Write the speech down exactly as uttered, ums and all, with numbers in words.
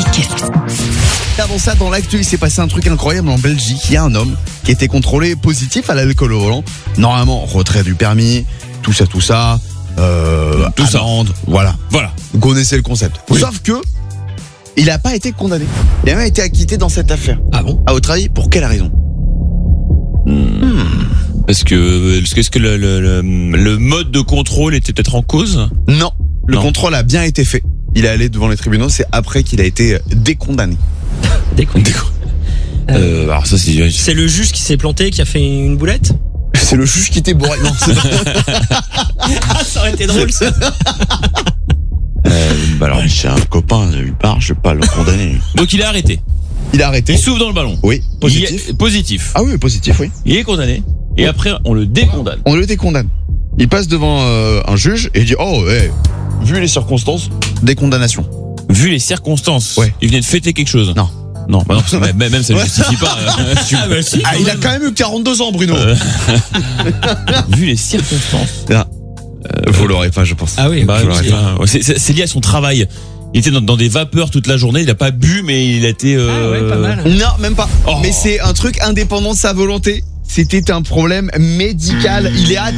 Qu'est-ce qui se passe ? Avant ça, dans l'actu, il s'est passé un truc incroyable en Belgique. Il y a un homme qui était contrôlé positif à l'alcool au volant. Normalement, retrait du permis, tout ça, tout ça, euh, Tout ça. amende, voilà. Voilà. Vous connaissez le concept. Oui. Sauf que, il n'a pas été condamné. Il a même été acquitté dans cette affaire. Ah bon ? À votre avis, pour quelle raison ? Parce que, est-ce que le, le, le, le mode de contrôle était peut-être en cause ? Non, le Non. contrôle a bien été fait. Il est allé devant les tribunaux, c'est après qu'il a été décondamné. Déconne. Euh, alors ça c'est. C'est le juge qui s'est planté, qui a fait une boulette. C'est le juge qui était bourré. Non, c'est Ah, ça aurait été drôle ça. Euh, bah alors. J'ai un copain, il part, je vais pas le condamner. Donc il est arrêté. Il a arrêté. Il souffle dans le ballon. Oui, positif. Il est positif. Ah oui, positif, oui. Il est condamné. Et après on le décondamne. On le décondamne. Il passe devant euh, un juge et il dit oh, hey, vu les circonstances, décondamnation. Vu les circonstances, Ouais. il venait de fêter quelque chose. Non. Non, bah non, parce que même, même ça ne Ouais. justifie pas. euh, tu- Ah bah si. Ah, il a quand même eu quarante-deux ans, Bruno. Euh, Vu les circonstances. Vous l'aurez pas, je pense. Ah oui. Bah, ok. ouais, enfin, ouais, c'est- c'est c'est lié à son travail. Il était dans, dans des vapeurs toute la journée. Il a pas bu, mais il a été. Euh... Ah ouais, pas mal. Non, même pas. Oh. Mais c'est un truc indépendant de sa volonté. C'était un problème médical. Il est atteint.